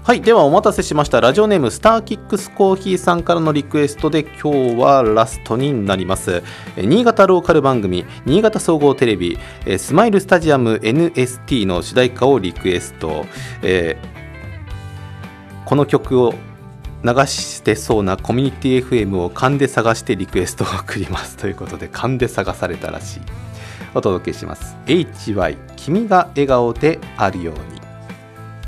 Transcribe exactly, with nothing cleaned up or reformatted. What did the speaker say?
はい、ではお待たせしました。ラジオネームスターキックスコーヒーさんからのリクエストで、今日はラストになります。新潟ローカル番組新潟総合テレビスマイルスタジアム エヌエスティー の主題歌をリクエスト、えー、この曲を流してそうなコミュニティ エフエム を勘で探してリクエストを送りますということで、勘で探されたらしい。お届けします。 エイチワイ 君が笑顔であるように。